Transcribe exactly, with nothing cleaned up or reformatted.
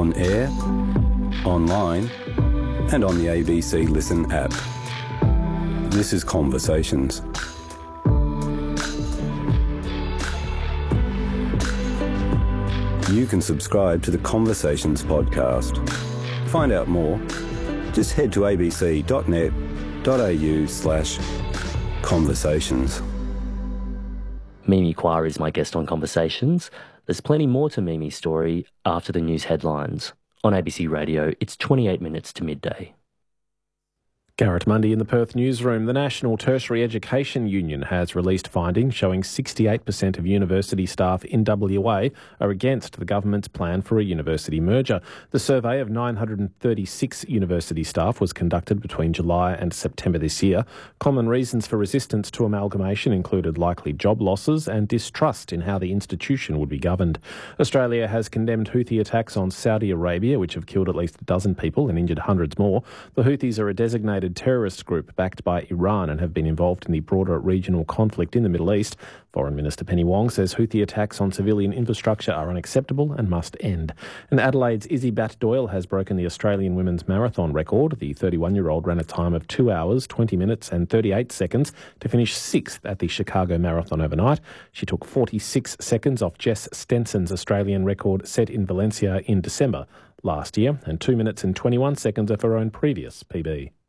on air, online, and on the A B C Listen app. This is Conversations. You can subscribe to the Conversations podcast. Find out more. Just head to abc.net.au slash conversations. Mimi Kwa is my guest on Conversations. There's plenty more to Mimi's story after the news headlines. On A B C Radio, it's twenty-eight minutes to midday. Garrett Mundy in the Perth newsroom. The National Tertiary Education Union has released findings showing sixty-eight percent of university staff in W A are against the government's plan for a university merger. The survey of nine hundred thirty-six university staff was conducted between July and September this year. Common reasons for resistance to amalgamation included likely job losses and distrust in how the institution would be governed. Australia has condemned Houthi attacks on Saudi Arabia, which have killed at least a dozen people and injured hundreds more. The Houthis are a designated terrorist group backed by Iran and have been involved in the broader regional conflict in the Middle East. Foreign Minister Penny Wong says Houthi attacks on civilian infrastructure are unacceptable and must end. And Adelaide's Izzy Batt-Doyle has broken the Australian women's marathon record. The thirty-one-year-old ran a time of two hours, twenty minutes and thirty-eight seconds to finish sixth at the Chicago Marathon overnight. She took forty-six seconds off Jess Stenson's Australian record set in Valencia in December last year and two minutes and twenty-one seconds of her own previous P B.